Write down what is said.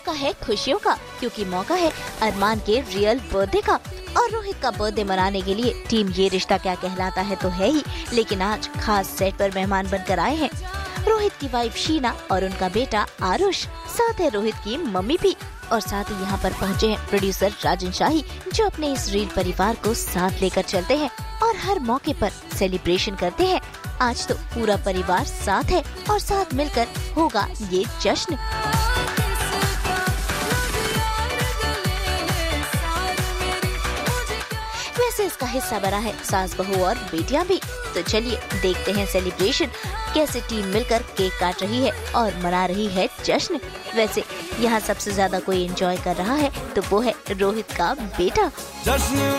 मौका है खुशियों का, क्योंकि मौका है अरमान के रियल बर्थडे का। और रोहित का बर्थडे मनाने के लिए टीम ये रिश्ता क्या कहलाता है तो है ही, लेकिन आज खास सेट पर मेहमान बनकर आए हैं रोहित की वाइफ शीना और उनका बेटा आरुष, साथ है रोहित की मम्मी भी। और साथ ही यहाँ पर पहुँचे हैं प्रोड्यूसर राजन शाही, जो अपने इस रील परिवार को साथ लेकर चलते हैं और हर मौके पर सेलिब्रेशन करते हैं। आज तो पूरा परिवार साथ है और साथ मिलकर होगा ये जश्न। वैसे इसका हिस्सा बना है सास बहू और बेटियां भी। तो चलिए देखते हैं सेलिब्रेशन, कैसे टीम मिलकर केक काट रही है और मना रही है जश्न। वैसे यहाँ सबसे ज्यादा कोई एंजॉय कर रहा है तो वो है रोहित का बेटा।